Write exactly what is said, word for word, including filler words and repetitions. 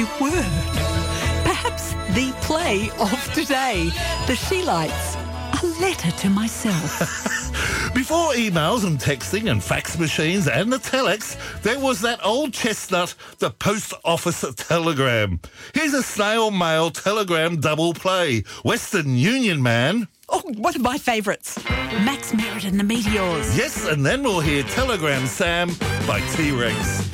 my word. Perhaps the play of today. The She-Lights. A letter to myself. Before emails and texting and fax machines and the telex, there was that old chestnut, the post office telegram. Here's a snail mail telegram double play. Western Union Man. Oh, one of my favourites. Max Merritt and the Meteors. Yes, and then we'll hear Telegram Sam by T-Rex.